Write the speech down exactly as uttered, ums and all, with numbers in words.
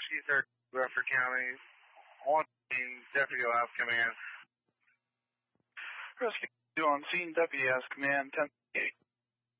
Rescue thirty, Rutherford County. On scene, Deputy Ask Command. Rescue on scene, Deputy Ask Command, ten eight.